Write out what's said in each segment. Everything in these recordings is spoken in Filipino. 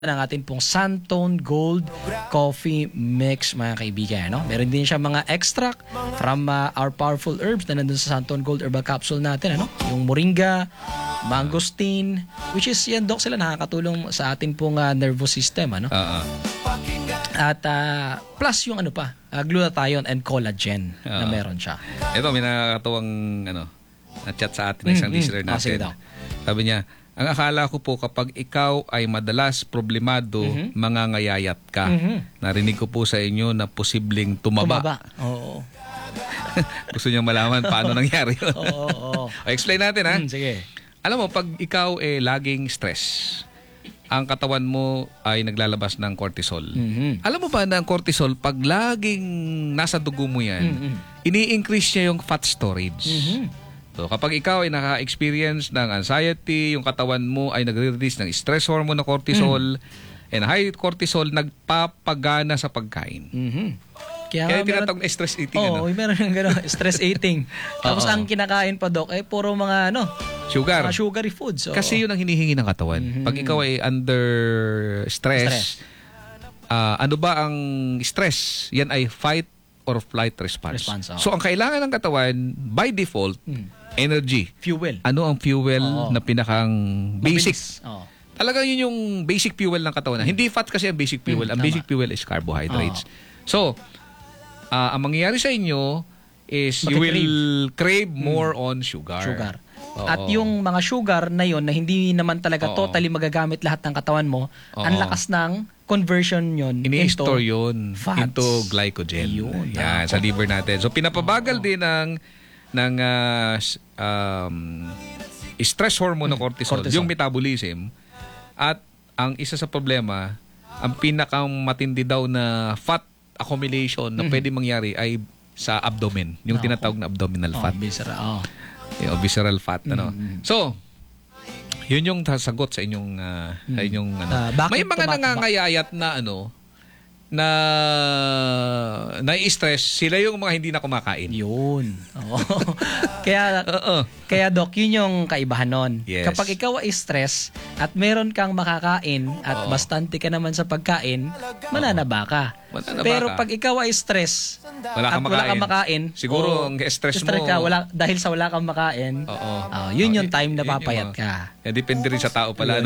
ng ating pong Santone Gold Coffee Mix, mga kaibigan. No? Meron din siya mga extract from our powerful herbs na nandun sa Santone Gold Herbal Capsule natin. Ano? Yung moringa, mangosteen, which is yan, Doc, sila nakakatulong sa ating pong nervous system. Ano? At plus yung glutathione and collagen na meron siya. Ito, may nakakatuwang na-chat sa atin ng isang listener natin. Sabi niya, ang akala ko po kapag ikaw ay madalas problemado, mangangayayat ka. Narinig ko po sa inyo na posibleng tumaba. Oo. Gusto niyo malaman paano nangyari yun. Oo. Explain natin, ha? Sige. Alam mo, pag ikaw laging stress, ang katawan mo ay naglalabas ng cortisol. Alam mo ba na ang cortisol, pag laging nasa dugo mo yan, ini-increase niya yung fat storage. So, kapag ikaw ay naka-experience ng anxiety, yung katawan mo ay nagre-release ng stress hormone na cortisol, and high cortisol, nagpapagana sa pagkain. Kaya tinatawag na stress eating. Oo, meron ng gano'n, stress eating. Tapos ang kinakain pa, Doc, ay puro mga sugar. Mga sugary foods. Kasi yun ang hinihingi ng katawan. Pag ikaw ay under stress, ano ba ang stress? Yan ay fight or flight response. So, ang kailangan ng katawan, by default, energy. Fuel. Ano ang fuel na pinakang basic? Talagang yun yung basic fuel ng katawan. Hindi fat kasi ang basic fuel. Ang basic fuel is carbohydrates. So, ang mangyayari sa inyo is you will crave more on sugar. At yung mga sugar na yun na hindi naman talaga totally magagamit lahat ng katawan mo, ang lakas ng conversion yun ini-store yun fats. Into glycogen. Yun, yan, sa liver natin. So, pinapabagal din ng stress hormone na cortisol, yung metabolism. At ang isa sa problema, ang pinakamatindi daw na fat accumulation na pwede mangyari ay sa abdomen. Yung tinatawag na abdominal fat. Yung visceral fat. So, yun yung sagot sa inyong may mga nangangayayat na na-stress, sila yung mga hindi na kumakain. Yun. Kaya Doc, yun yung kaibahan nun. Yes. Kapag ikaw ay stress at meron kang makakain at bastante ka naman sa pagkain, mananaba ka. Pero pag ikaw ay stress wala kang makain, siguro ang stress mo ka, dahil sa wala kang makain, yun yung time na papayat ka. Depende rin sa tao pala.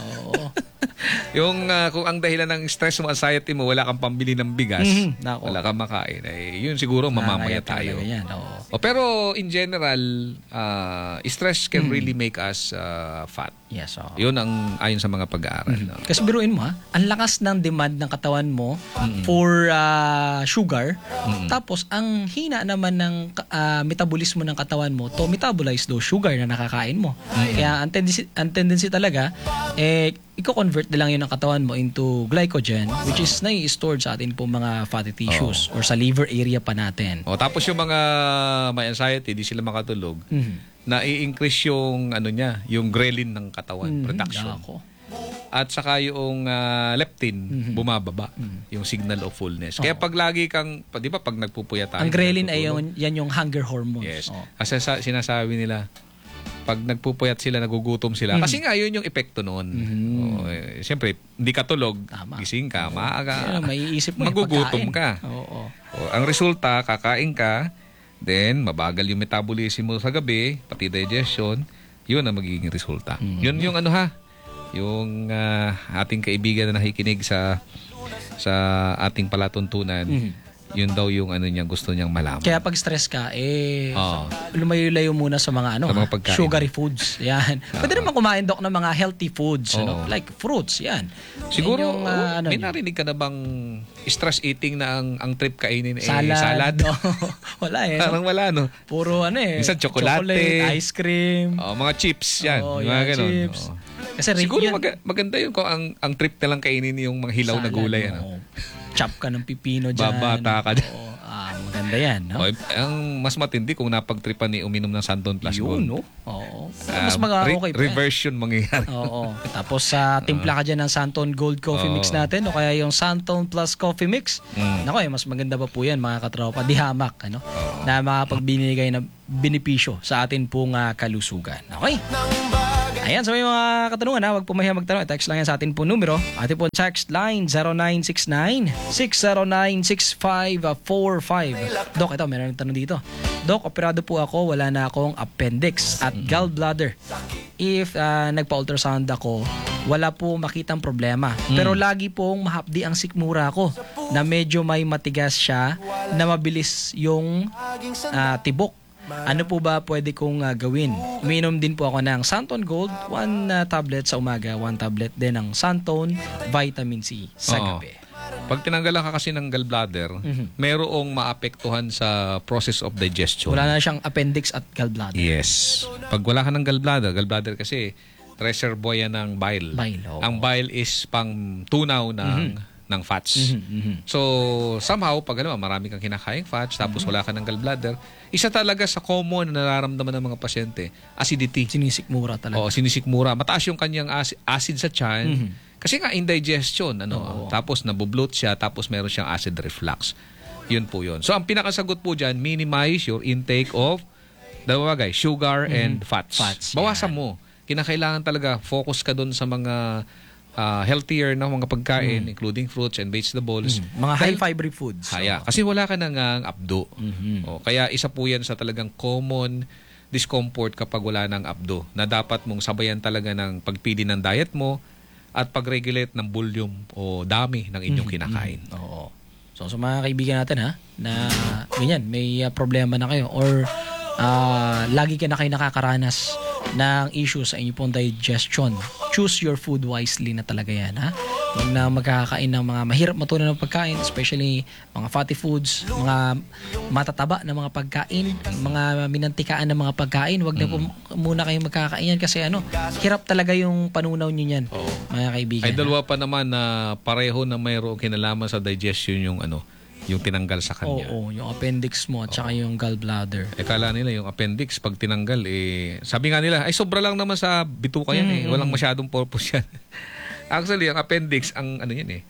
Yung kung ang dahilan ng stress mo, anxiety mo, wala kang pambili ng bigas, wala kang makain, yun siguro mamamaya tayo. Pero in general, stress can really make us fat. Yes. Yun ang ayon sa mga pag-aaral. Kasi biruin mo, ang lakas ng demand ng katawan mo for sugar, tapos ang hina naman ng metabolismo ng katawan mo to metabolize those sugar na nakakain mo. Kaya ang tendency talaga, i-convert na lang yun ng katawan mo into glycogen, which is nai-stored sa atin po mga fatty tissues or sa liver area pa natin. Tapos yung mga may anxiety, di sila makatulog, na-i-increase yung yung ghrelin ng katawan production. At saka yung leptin bumababa, yung signal of fullness. Kaya pag lagi kang, di ba pag nagpupuyat tayo, ang ghrelin ay yan yung hunger hormones. Yes. Kasi sinasabi nila, pag nagpupuyat sila, nagugutom sila. Kasi nga, yun yung epekto noon. Siyempre, hindi ka tulog, gising ka, maaga, maiisip mo magugutom ka. Ang resulta, kakain ka, then mabagal yung metabolism mo sa gabi, pati digestion, yun ang magiging resulta. Yun yung yung ating kaibigan na nakikinig sa ating palatuntunan, yun daw yung niyang gusto niyang malaman. Kaya pag stress ka, lumayo-layo muna sa mga sugary foods. Yan. Pwede naman kumain, Doc, ng mga healthy foods, like fruits, yan. Siguro, may narinig ka na bang stress eating na ang trip kainin salad? Wala Parang wala, no? Puro minsan chocolate, ice cream. Mga chips, yan. Mga ganun. Chips. Kasi siguro maganda yun kung ang trip na lang kainin yung mga hilaw na gulay. Chop ka ng pipino dyan. Babata ka dyan. Maganda yan. Ang mas matindi kung napagtripan ni uminom ng Santone Plus Gold. Yun, mas okay pa. Reversion mangyayari. Tapos timpla ka dyan ng Santone Gold Coffee Mix natin o kaya yung Santone Plus Coffee Mix. Mas maganda pa po yan, mga katropa. Di hamak, na makapagbinigay na benepisyo sa atin pong kalusugan. Okay? Ayan, sa may mga katanungan ha, wag po mahiya magtanong. Text lang yan sa atin po numero. Atin po text line 0969-609-6545. Dok, ito, meron ng tanong dito. Dok, operado po ako, wala na akong appendix at gallbladder. If nagpa-ultrasound ako, wala po makitang problema. Pero lagi pong mahapdi ang sikmura ko na medyo may matigas siya na mabilis yung tibok. Ano po ba pwede kong gawin? Uminom din po ako ng Santon Gold, 1 tablet sa umaga, 1 tablet din ng Santon Vitamin C sa gabi. Pag tinanggalan ka kasi ng gallbladder, merong maapektuhan sa process of digestion. Wala na siyang appendix at gallbladder. Yes. Pag wala ka ng gallbladder kasi reservoir yan ng bile. Ang bile is pang tunaw ng fats. So, somehow, pag marami kang kinakaing fats, tapos wala ka ng gallbladder, isa talaga sa common na nararamdaman ng mga pasyente, acidity. Sinisikmura talaga. Oo, sinisikmura. Mataas yung kanyang acid sa tiyan. Kasi nga, indigestion. Tapos, nabubloat siya, tapos meron siyang acid reflux. Yun po yun. So, ang pinakasagot po dyan, minimize your intake of dalawa bagay, sugar and fats. Bawasan mo. Kinakailangan talaga, focus ka dun sa mga healthier na mga pagkain, including fruits and vegetables. Mga high-fiber foods. Kasi wala ka nang abdo. Kaya isa po yan sa talagang common discomfort kapag wala ng abdo, na dapat mong sabayan talaga ng pagpili ng diet mo at pag-regulate ng volume o dami ng inyong kinakain. Oo. So sa mga kaibigan natin na ganyan, may problema na kayo or lagi ka na kayo nakakaranas ng issues sa inyong pong digestion. Choose your food wisely na talaga yan, ha? Huwag na magkakain ng mga mahirap matunan ng pagkain, especially mga fatty foods, mga matataba na mga pagkain, mga minantikaan na mga pagkain. Huwag na po muna kayong magkakain yan kasi hirap talaga yung panunaw nyo yan, mga kaibigan. Ay dalawa pa naman na pareho na mayroong kinalaman sa digestion yung yung tinanggal sa kanya. Oo, yung appendix mo at saka yung gallbladder. Kala nila yung appendix pag tinanggal sabi nga nila ay sobra lang naman sa bituka yan walang masyadong purpose yan. Actually ang appendix ang yan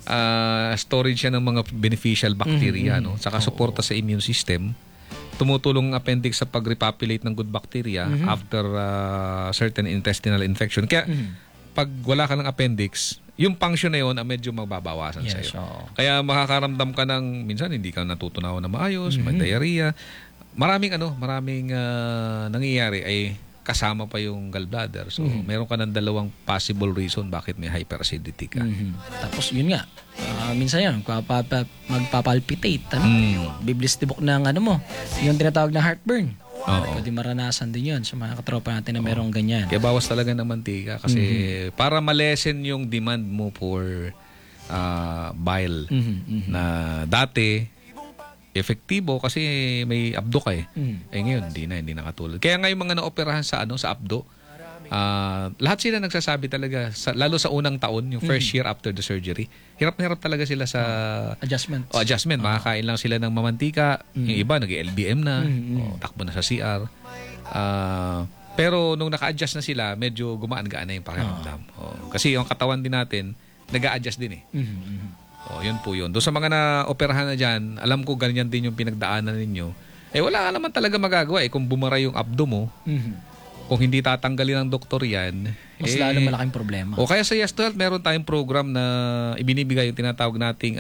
storage yan ng mga beneficial bacteria saka suporta sa immune system. Tumutulong ang appendix sa pag-repopulate ng good bacteria after certain intestinal infection. Kaya pag wala ka ng appendix, yung function na yun medyo magbabawasan sa iyo. Kaya makakaramdam ka ng minsan hindi ka natutunaw na maayos, may diarrhea. Maraming nangyayari ay kasama pa yung gallbladder. So, meron ka ng dalawang possible reason bakit may hyperacidity ka. Tapos yun nga, minsan yan, magpapalpitate. Biblis tibok ng yung tinatawag na heartburn. Pwede maranasan din yun sa mga katropa natin na merong ganyan. Kaya bawas talaga ng mantika kasi para malesen yung demand mo for bile na dati efektibo kasi may abdo ka ngayon hindi na katulad. Kaya nga yung mga naoperahan sa abdo, lahat sila nagsasabi talaga lalo sa unang taon, yung first year after the surgery, hirap na hirap talaga sila sa adjustment. Makakain lang sila ng mamantika, yung iba nag-LBM na, takbo na sa CR. Pero nung naka-adjust na sila, medyo gumaan-gaan na yung pakiramdam. Kasi yung katawan din natin nag-a-adjust din yun po yun. Doon sa mga na-operahan na dyan, alam ko ganyan din yung pinagdaanan ninyo. Wala ka naman talaga magagawa kung bumara yung abdo mo. Kung hindi tatanggalin ng doktor yan, mas lalo malaking problema. O kaya sa Yes to Health, meron tayong program na ibinibigay yung tinatawag nating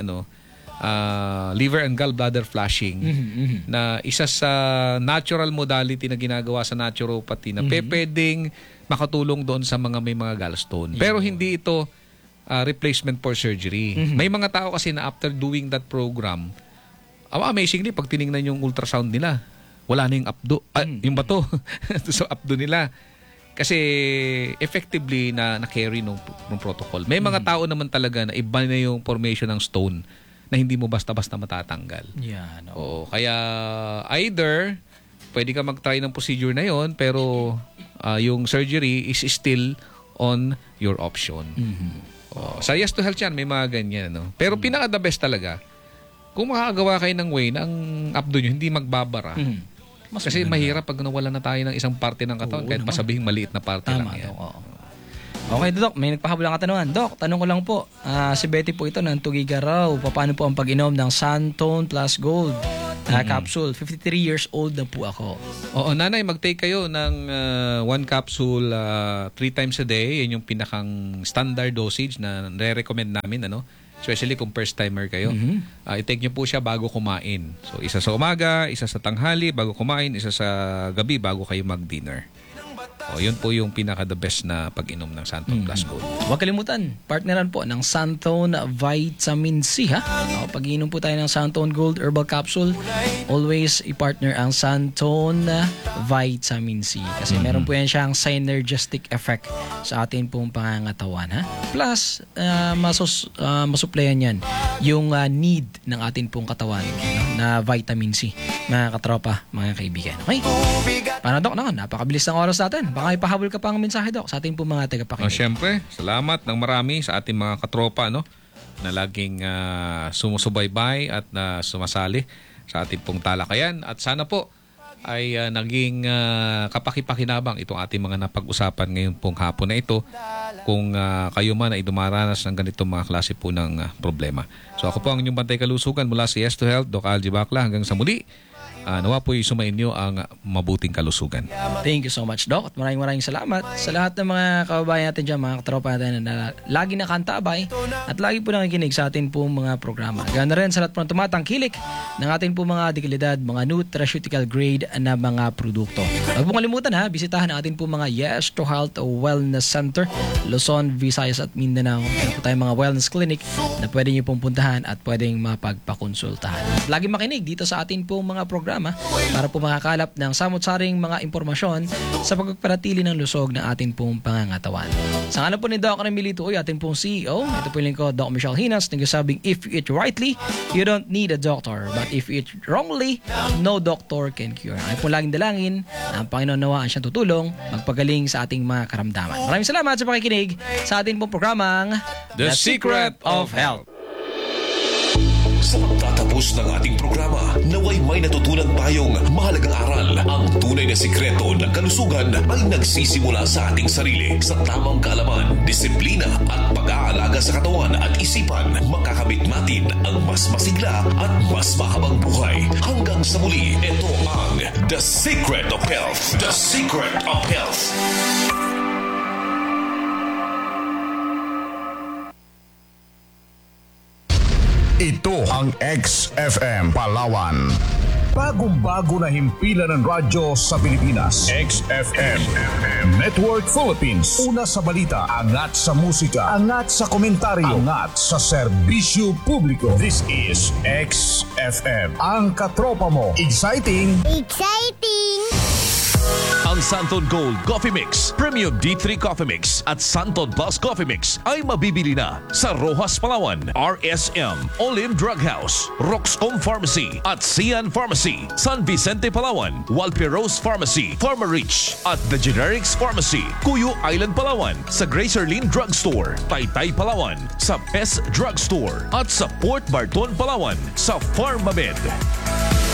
liver and gallbladder flushing na isa sa natural modality na ginagawa sa naturopathy na pwedeng makatulong doon sa mga may mga gallstone. Pero hindi ito replacement for surgery. May mga tao kasi na after doing that program, amazingly, pag tinignan yung ultrasound nila, wala na yung abdo, yung bato sa abdo nila. Kasi effectively na-carry nung protocol. May mga tao naman talaga na iba na yung formation ng stone na hindi mo basta-basta matatanggal. Kaya either pwede ka mag-try ng procedure na yon pero yung surgery is still on your option. Sa Yes to Health yan, may mga ganyan. Pero pinaka-the best talaga, kung makakagawa kayo ng way na ang abdo nyo hindi magbabara, kasi mahirap pag nawala na tayo ng isang parte ng katawan, kahit pasabihing maliit na parte lang yan. Okay, Doc, may nagpahabulang katanungan. Doc, tanong ko lang po, si Betty po ito ng Tugigaraw, paano po ang pag-inom ng Santon Plus Gold? capsule. 53 years old na po ako. Oo, nanay, mag-take kayo ng 1 capsule 3 times a day. Yan yung pinakang standard dosage na re-recommend namin, ano? Especially kung first timer kayo. I-take nyo po siya bago kumain. So, isa sa umaga, isa sa tanghali bago kumain, isa sa gabi bago kayo mag-dinner. O, yun po yung pinaka-the best na pag-inom ng Santon Plus Gold. Huwag kalimutan, partneran po ng Santon Vitamin C, ha? O, pag-inom po tayo ng Santon Gold Herbal Capsule, always i-partner ang Santon Vitamin C. Kasi meron po yan siyang synergistic effect sa ating pong pangangatawan, ha? Plus, masuplayan yan yung need ng ating pong katawan, no? Na vitamin C, mga katropa, mga kaibigan. Okay? Paano, Dok? Napakabilis ng oras natin. Baka ipahabol ka pa ang mensahe, Dok, sa ating pong mga tagapakinig. Siyempre, salamat ng marami sa ating mga katropa, no, na laging sumusubaybay at sumasali sa ating pong talakayan. At sana po ay naging kapaki-pakinabang itong ating mga napag-usapan ngayon pong hapon na ito kung kayo man ay dumaranas ng ganitong mga klase po ng problema. So ako po ang inyong bantay kalusugan mula sa Yes to Health, Doc Algie Bacla. Hanggang sa muli, nawa po sumainyo ang mabuting kalusugan. Thank you so much, Doc. At maraming salamat sa lahat ng mga kababayan natin dyan, mga katropa natin na lagi nakantabay at lagi po nakikinig sa atin po mga programa. Ganoon rin sa lahat po ng tumatangkilik ng atin po mga dekalidad, mga nutraceutical grade na mga produkto. Huwag po kalimutan, ha, bisitahan ang atin po mga Yes to Health Wellness Center, Luzon, Visayas at Mindanao. Meron po tayong mga wellness clinic na pwede nyo pong puntahan at pwedeng mapagpakonsultahan. Lagi makinig dito sa atin po mga programa para po makakalap ng samot-saring mga impormasyon sa pagpapanatili ng lusog ng ating pong pangangatawan. Sa ngalan po ni Doc Remilito Uy, ating pong CEO, ito po yung lingkod, Doc Michelle Hinas, nagsasabing, if you eat rightly, you don't need a doctor. But if you eat wrongly, no doctor can cure. Ang pong laging dalangin na ang Panginoon nawaan siyang tutulong magpagaling sa ating mga karamdaman. Maraming salamat sa pakikinig sa ating pong programang The Secret of Health. Sa pagtatapos ng ating programa, naway may natutunan tayong mahalagang aral. Ang tunay na sikreto ng kalusugan ay nagsisimula sa ating sarili. Sa tamang kaalaman, disiplina at pag-aalaga sa katawan at isipan, makakamit natin ang mas masigla at mas mahabang buhay. Hanggang sa muli, ito ang The Secret of Health. The Secret of Health. Ito ang XFM Palawan. Bagong-bago na himpilan ng radyo sa Pilipinas. XFM Network Philippines. Una sa balita, angat sa musika, angat sa komentaryo, angat sa serbisyo publiko. This is XFM. Ang katropa mo. Exciting! Exciting! Ang Santon Gold Coffee Mix, Premium D3 Coffee Mix at Santon Plus Coffee Mix ay mabibili na sa Rojas Palawan, RSM, Olim Drug House, Roxcom Pharmacy at Sian Pharmacy, San Vicente Palawan, Walperos Pharmacy, Pharmarich at The Generics Pharmacy, Cuyo Island Palawan, sa Gracerlin Drug Store, Taytay Palawan, sa Pes Drug Store at sa Port Barton Palawan, sa Pharmamed.